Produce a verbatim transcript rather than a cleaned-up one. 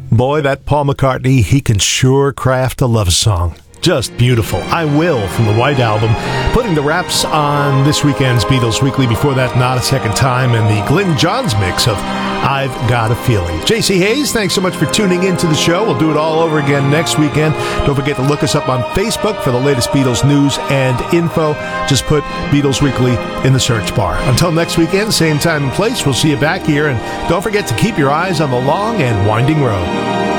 Boy, that Paul McCartney, he can sure craft a love song. Just beautiful. I Will from the White Album. Putting the wraps on this weekend's Beatles Weekly. Before that, Not a Second Time, and the Glyn Johns mix of I've Got a Feeling. J C Hayes, thanks so much for tuning into the show. We'll do it all over again next weekend. Don't forget to look us up on Facebook for the latest Beatles news and info. Just put Beatles Weekly in the search bar. Until next weekend, same time and place, we'll see you back here. And don't forget to keep your eyes on the long and winding road.